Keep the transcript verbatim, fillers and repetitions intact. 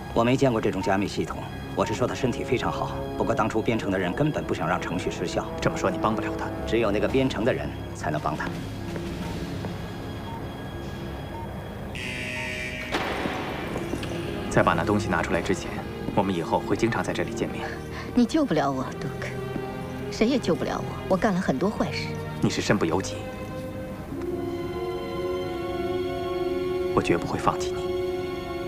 我没见过这种加密系统，我是说他身体非常好。不过当初编程的人根本不想让程序失效。 这么说你帮不了他， 只有那个编程的人才能帮他。 在把那东西拿出来之前，我们以后会经常在这里见面。 你救不了我，杜克，谁也救不了我。我干了很多坏事。 你是身不由己，我绝不会放弃你。